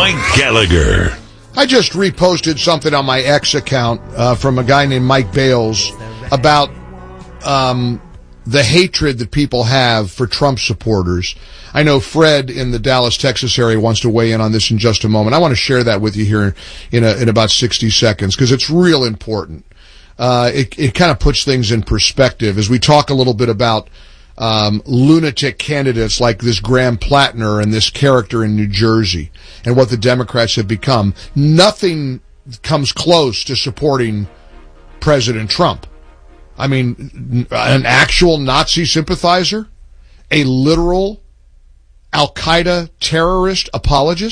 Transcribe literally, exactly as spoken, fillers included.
Mike Gallagher. I just reposted something on my X account uh, from a guy named Mike Bales about um, the hatred that people have for Trump supporters. I know Fred in the Dallas, Texas area wants to weigh in on this in just a moment. I want to share that with you here in, a, in about sixty seconds because it's real important. Uh, it, it kind of puts things in perspective as we talk a little bit about Um, lunatic candidates like this Graham Plattner and this character in New Jersey and what the Democrats have become. Nothing comes close to supporting President Trump. I mean, an actual Nazi sympathizer, a literal Al-Qaeda terrorist apologist.